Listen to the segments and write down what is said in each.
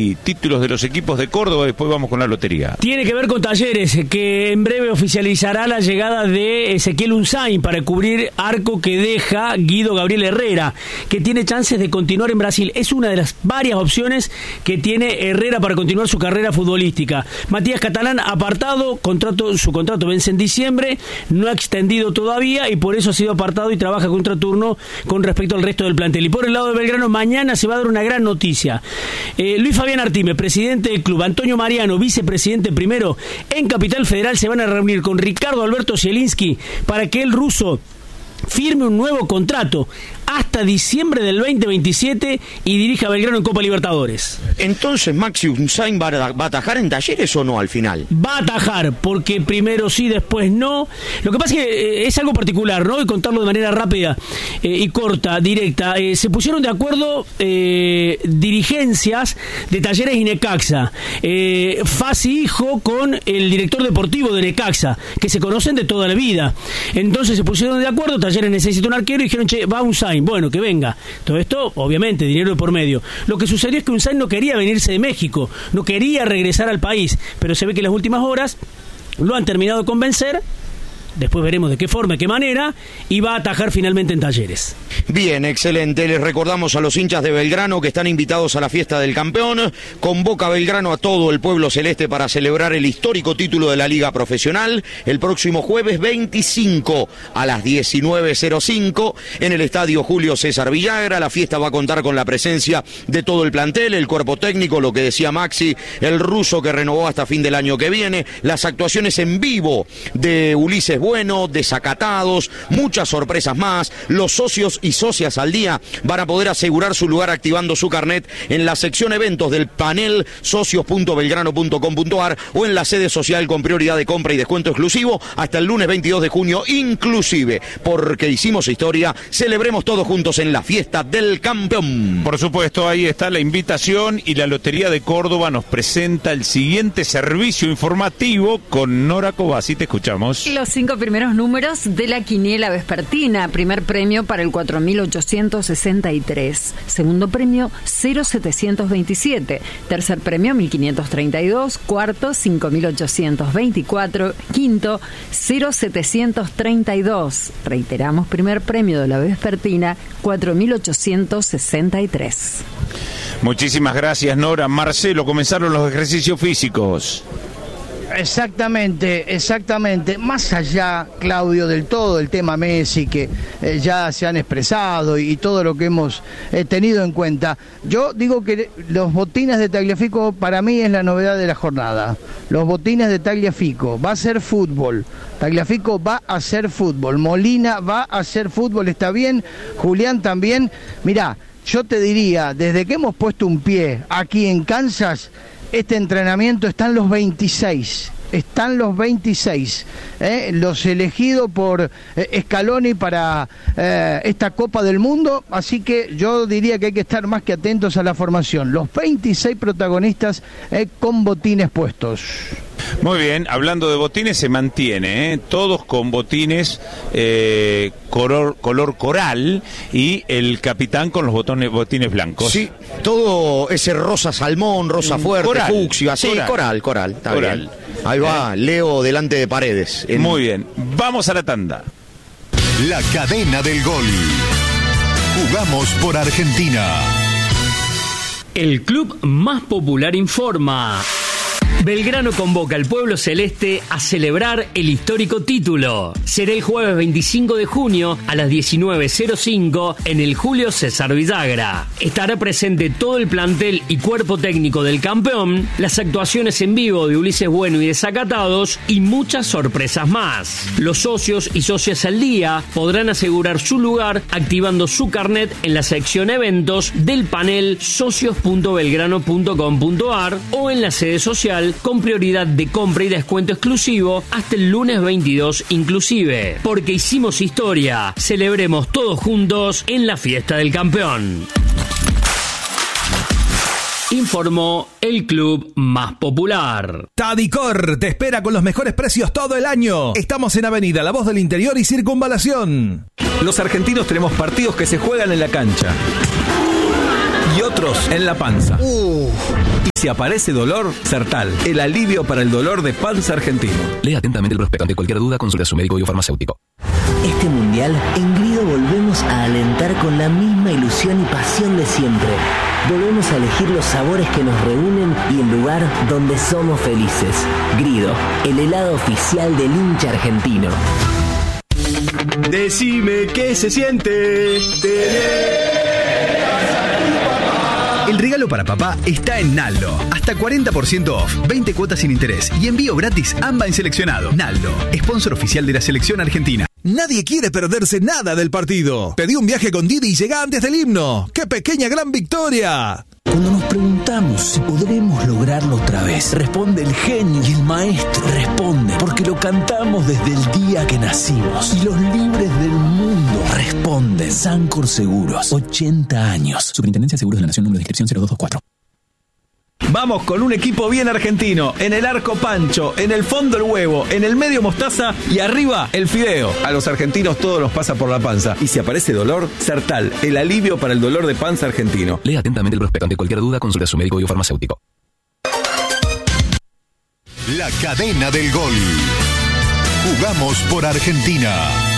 y títulos de los equipos de Córdoba, después vamos con la lotería. Tiene que ver con Talleres, que en breve oficializará la llegada de Ezequiel Unzain para cubrir arco que deja Guido Gabriel Herrera, que tiene chances de continuar en Brasil. Es una de las varias opciones que tiene Herrera para continuar su carrera futbolística. Matías Catalán apartado, su contrato vence en diciembre, no ha extendido todavía y por eso ha sido apartado y trabaja contraturno con respecto al resto del plantel. Y por el lado de Belgrano, mañana se va a dar una gran noticia. Luis Fabián Artime, presidente del club, Antonio Mariano, vicepresidente primero, en Capital Federal se van a reunir con Ricardo Alberto Zielinski para que el ruso firme un nuevo contrato hasta diciembre del 2027 y dirija a Belgrano en Copa Libertadores. Entonces, Maxi Unzain va a atajar en Talleres o no al final. Va a atajar, porque primero sí, después no. Lo que pasa es que es algo particular, ¿no? Y contarlo de manera rápida y corta, directa. Se pusieron de acuerdo dirigencias de Talleres y Necaxa. Fassi hijo con el director deportivo de Necaxa, que se conocen de toda la vida. Entonces se pusieron de acuerdo, Talleres necesita un arquero y dijeron, che, va Unzain. Bueno, que venga. Todo esto, obviamente, dinero de por medio. Lo que sucedió es que Unzain no quería venirse de México, no quería regresar al país, pero se ve que en las últimas horas lo han terminado de convencer. Después veremos de qué forma, de qué manera, y va a atajar finalmente en Talleres. Bien, excelente. Les recordamos a los hinchas de Belgrano que están invitados a la fiesta del campeón. Convoca Belgrano a todo el pueblo celeste para celebrar el histórico título de la Liga Profesional el próximo jueves 25 a las 19:05 en el Estadio Julio César Villagra. La fiesta va a contar con la presencia de todo el plantel, el cuerpo técnico, lo que decía Maxi, el ruso que renovó hasta fin del año que viene, las actuaciones en vivo de Ulises Bueno, Desacatados, muchas sorpresas más. Los socios y socias al día van a poder asegurar su lugar activando su carnet en la sección eventos del panel socios.belgrano.com.ar o en la sede social con prioridad de compra y descuento exclusivo hasta el lunes 22 de junio inclusive. Porque hicimos historia, celebremos todos juntos en la fiesta del campeón. Por supuesto, ahí está la invitación y la Lotería de Córdoba nos presenta el siguiente servicio informativo con Nora Cobasi. Te escuchamos. Los 5 primeros números de la quiniela vespertina. Primer premio para el 4.863. Segundo premio 0.727. Tercer premio 1.532. Cuarto 5.824. Quinto 0.732. Reiteramos, primer premio de la vespertina 4.863. Muchísimas gracias, Nora. Marcelo, comenzaron los ejercicios físicos. Exactamente. Más allá, Claudio, del todo el tema Messi, que ya se han expresado y todo lo que hemos tenido en cuenta. Yo digo que los botines de Tagliafico para mí es la novedad de la jornada. Los botines de Tagliafico. Va a ser fútbol. Tagliafico va a hacer fútbol. Molina va a hacer fútbol. Está bien. Julián también. Mirá, yo te diría, desde que hemos puesto un pie aquí en Kansas, este entrenamiento están los 26. Los elegidos por Scaloni para esta Copa del Mundo, así que yo diría que hay que estar más que atentos a la formación. Los 26 protagonistas con botines puestos. Muy bien, hablando de botines, se mantiene, todos con botines color coral y el capitán con los botines blancos. Sí, todo ese rosa salmón, rosa fuerte, coral, fucsia, sí, coral, está coral. bien. Ahí va, Leo delante de Paredes. Muy bien, vamos a la tanda. La cadena del gol. Jugamos por Argentina. El club más popular informa. Belgrano convoca al pueblo celeste a celebrar el histórico título. Será el jueves 25 de junio a las 19:05 en el Julio César Villagra. Estará presente todo el plantel y cuerpo técnico del campeón, las actuaciones en vivo de Ulises Bueno y Desacatados y muchas sorpresas más. Los socios y socias al día podrán asegurar su lugar activando su carnet en la sección eventos del panel socios.belgrano.com.ar o en la sede social con prioridad de compra y descuento exclusivo hasta el lunes 22 inclusive. Porque hicimos historia, celebremos todos juntos en la fiesta del campeón. Informó el club más popular. Tadicor te espera con los mejores precios todo el año. Estamos en Avenida La Voz del Interior y Circunvalación. Los argentinos tenemos partidos que se juegan en la cancha. y otros en la panza. Y si aparece dolor, Sertal, el alivio para el dolor de panza argentino. Lea atentamente el prospecto. Ante cualquier duda, consulte a su médico y o farmacéutico. Este mundial, en Grido volvemos a alentar con la misma ilusión y pasión de siempre. Volvemos a elegir los sabores que nos reúnen y el lugar donde somos felices. Grido, el helado oficial del hincha argentino. Decime qué se siente El regalo para papá está en Naldo. Hasta 40% off, 20 cuotas sin interés y envío gratis AMBA en seleccionado. Naldo, sponsor oficial de la selección argentina. Nadie quiere perderse nada del partido. Pedí un viaje con Didi y llega antes del himno. ¡Qué pequeña gran victoria! Cuando nos preguntamos si podremos lograrlo otra vez, responde el genio y el maestro. Responde porque lo cantamos desde el día que nacimos. Y los libres del mundo responden. Sancor Seguros, 80 años. Superintendencia de Seguros de la Nación, número de inscripción 0224. Vamos con un equipo bien argentino. En el arco Pancho, en el fondo el huevo, en el medio mostaza y arriba el fideo. A los argentinos todo nos pasa por la panza. Y si aparece dolor, Sertal, el alivio para el dolor de panza argentino. Lea atentamente el prospecto. Ante cualquier duda, consulte a su médico y o farmacéutico. La cadena del gol. Jugamos por Argentina.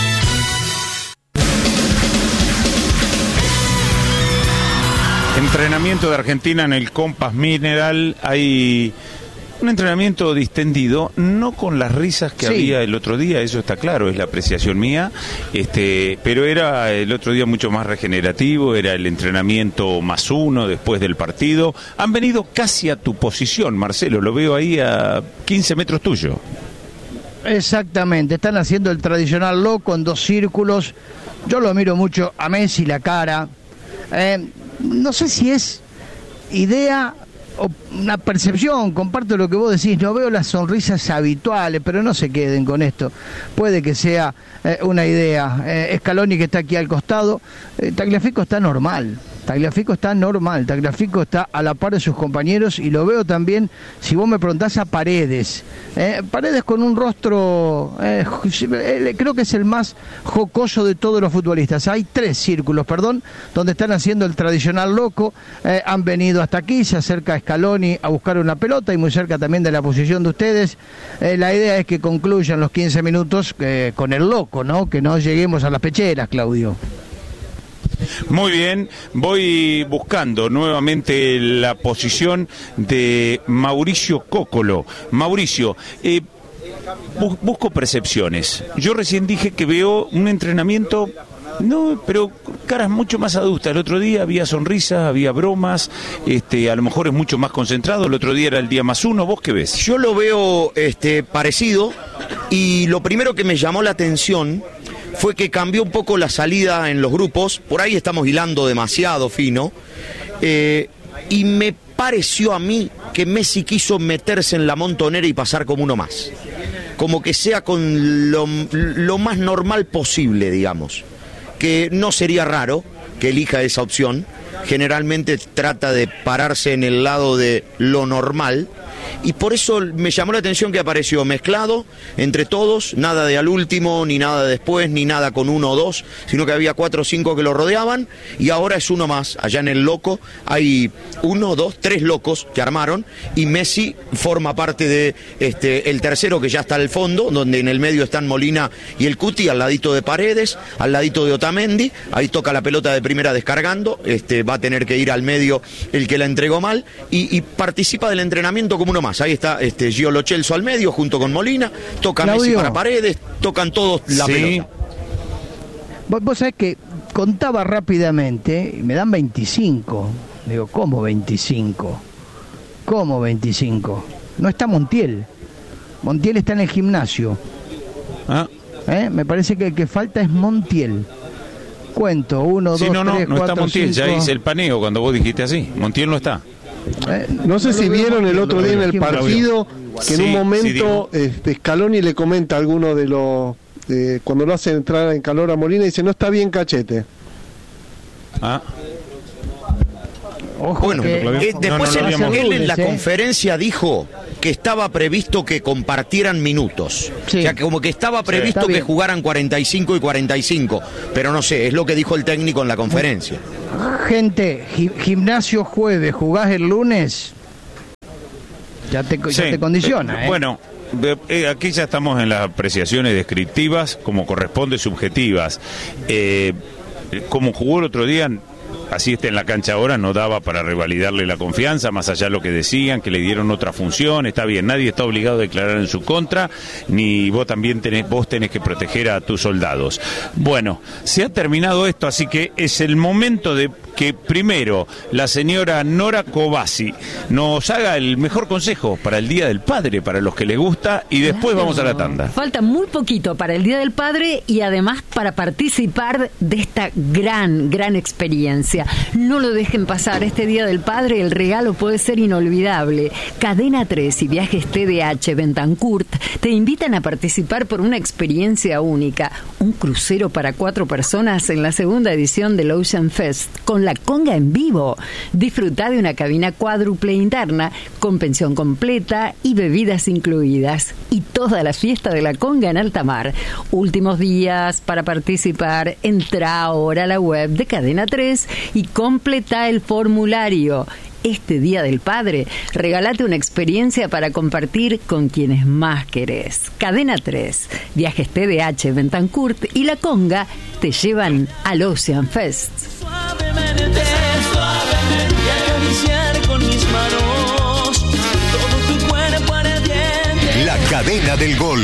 Entrenamiento de Argentina en el Compass Mineral. Hay un entrenamiento distendido, no con las risas que había el otro día, eso está claro, es la apreciación mía, pero era el otro día mucho más regenerativo, era el entrenamiento +1 después del partido. Han venido casi a tu posición, Marcelo, lo veo ahí a 15 metros tuyo. Exactamente, están haciendo el tradicional loco en 2 círculos. Yo lo miro mucho a Messi la cara. No sé si es idea o una percepción, comparto lo que vos decís, no veo las sonrisas habituales, pero no se queden con esto, puede que sea una idea. Scaloni, que está aquí al costado, Tagliafico está normal, Tagliafico está a la par de sus compañeros, y lo veo también, si vos me preguntás, a Paredes. Paredes con un rostro, creo que es el más jocoso de todos los futbolistas. Hay 3 círculos, donde están haciendo el tradicional loco. Han venido hasta aquí, se acerca Scaloni a buscar una pelota y muy cerca también de la posición de ustedes. La idea es que concluyan los 15 minutos con el loco, ¿no? Que no lleguemos a las pecheras, Claudio. Muy bien, voy buscando nuevamente la posición de Mauricio Cóccolo. Mauricio, busco percepciones. Yo recién dije que veo un entrenamiento, no, pero caras mucho más adultas. El otro día había sonrisas, había bromas, a lo mejor es mucho más concentrado. El otro día era el día +1. ¿Vos qué ves? Yo lo veo parecido, y lo primero que me llamó la atención fue que cambió un poco la salida en los grupos. Por ahí estamos hilando demasiado fino, y me pareció a mí que Messi quiso meterse en la montonera y pasar como uno más, como que sea con lo más normal posible, digamos, que no sería raro que elija esa opción. Generalmente trata de pararse en el lado de lo normal, y por eso me llamó la atención que apareció mezclado entre todos, nada de al último, ni nada después, ni nada con 1 o 2, sino que había 4 o 5 que lo rodeaban, y ahora es uno más. Allá en el loco hay 1, 2, 3 locos que armaron, y Messi forma parte de el tercero, que ya está al fondo, donde en el medio están Molina y el Cuti, al ladito de Paredes, al ladito de Otamendi. Ahí toca la pelota de primera descargando, va a tener que ir al medio el que la entregó mal, y participa del entrenamiento como uno más. Ahí está Gio Lo Celso al medio junto con Molina, toca Claudio. Messi para Paredes, tocan todos la pelota. Vos sabés que contaba rápidamente y me dan 25. Digo, ¿cómo 25? ¿Cómo 25? No está Montiel. Montiel está en el gimnasio. Me parece que el que falta es Montiel. Cuento, 1, 2, 3, 4, 5. No está Montiel, ya hice el paneo cuando vos dijiste así. Montiel no está. No sé si vieron el otro día en el partido que en un momento Scaloni le comenta a alguno de los cuando lo hacen entrar en calor a Molina, y dice: no está bien Cachete. Ojo, bueno, después él en la conferencia dijo que estaba previsto que compartieran minutos. Sí. O sea, como que estaba previsto que jugaran 45 y 45. Pero no sé, es lo que dijo el técnico en la conferencia. Gente, gimnasio jueves, jugás el lunes, ya te condiciona. Bueno, aquí ya estamos en las apreciaciones descriptivas, como corresponde, subjetivas. Como jugó el otro día, así está en la cancha ahora, no daba para revalidarle la confianza, más allá de lo que decían, que le dieron otra función. Está bien, nadie está obligado a declarar en su contra, ni vos también tenés que proteger a tus soldados. Bueno, se ha terminado esto, así que es el momento de que primero la señora Nora Cobasi nos haga el mejor consejo para el Día del Padre, para los que les gusta, y después vamos a la tanda. Falta muy poquito para el Día del Padre y además para participar de esta gran experiencia. No lo dejen pasar, este Día del Padre el regalo puede ser inolvidable. Cadena 3 y Viajes TDH Bentancurt te invitan a participar por una experiencia única, un crucero para 4 personas en la segunda edición del Ocean Fest, con la conga en vivo. Disfruta de una cabina cuádruple interna con pensión completa y bebidas incluidas, y toda la fiesta de la conga en alta mar. Últimos días para participar. Entra ahora a la web de Cadena 3 y completa el formulario. Este Día del Padre, regálate una experiencia para compartir con quienes más querés. Cadena 3, Viajes TDH Bentancurt y La Conga te llevan al Ocean Fest. Suavemente acariciar con mis manos todo tu cuerpo ardiente. La Cadena del Gol.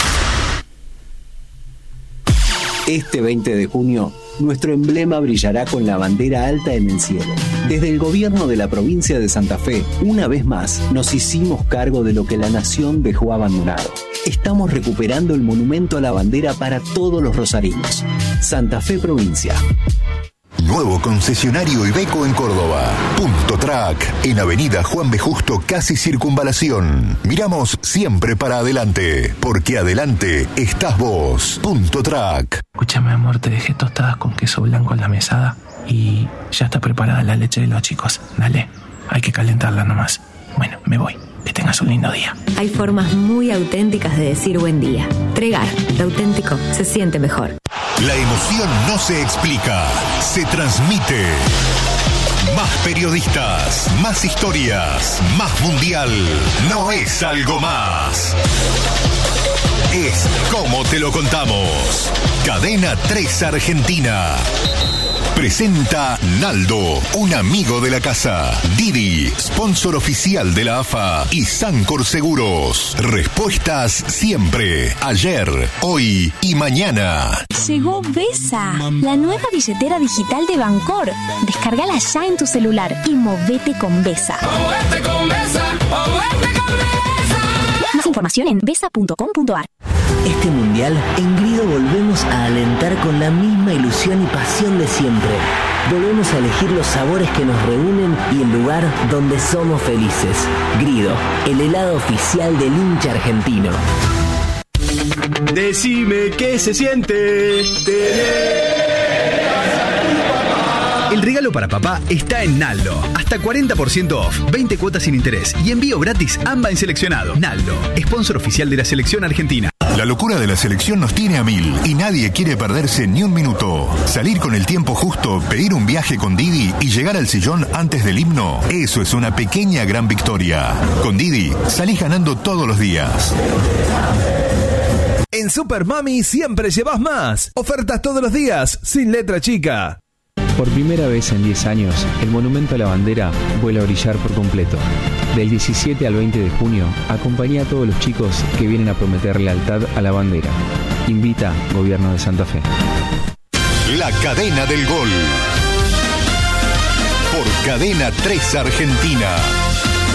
Este 20 de junio, nuestro emblema brillará con la bandera alta en el cielo. Desde el gobierno de la provincia de Santa Fe, una vez más, nos hicimos cargo de lo que la nación dejó abandonado. Estamos recuperando el monumento a la bandera para todos los rosarinos. Santa Fe Provincia. Nuevo concesionario Iveco en Córdoba. Punto Track, en Avenida Juan B. Justo, casi Circunvalación. Miramos siempre para adelante, porque adelante estás vos. Punto Track. Escúchame, amor, te dejé tostadas con queso blanco en la mesada y ya está preparada la leche de los chicos. Dale, hay que calentarla nomás. Bueno, me voy. Que tengas un lindo día. Hay formas muy auténticas de decir buen día. Tregar, lo auténtico se siente mejor. La emoción no se explica, se transmite. Más periodistas, más historias, más mundial. No es algo más. Es como te lo contamos. Cadena 3 Argentina. Presenta Naldo, un amigo de la casa. Didi, sponsor oficial de la AFA. Y Sancor Seguros. Respuestas siempre. Ayer, hoy y mañana. Llegó Vesa, la nueva billetera digital de Bancor. Descárgala ya en tu celular y movete con Vesa. ¡Movete con Vesa! ¡Movete con Vesa! Más información en vesa.com.ar. Este mundial, en Grido volvemos a alentar con la misma ilusión y pasión de siempre. Volvemos a elegir los sabores que nos reúnen y el lugar donde somos felices. Grido, el helado oficial del hincha argentino. Decime qué se siente tener. El regalo para papá está en Naldo. Hasta 40% off, 20 cuotas sin interés y envío gratis AMBA en seleccionado. Naldo, sponsor oficial de la selección argentina. La locura de la selección nos tiene a 1000 y nadie quiere perderse ni un minuto. Salir con el tiempo justo, pedir un viaje con Didi y llegar al sillón antes del himno, eso es una pequeña gran victoria. Con Didi, salís ganando todos los días. En Super Mami siempre llevas más. Ofertas todos los días, sin letra chica. Por primera vez en 10 años, el Monumento a la Bandera vuelve a brillar por completo. Del 17 al 20 de junio, acompaña a todos los chicos que vienen a prometer lealtad a la bandera. Invita Gobierno de Santa Fe. La Cadena del Gol. Por Cadena 3 Argentina.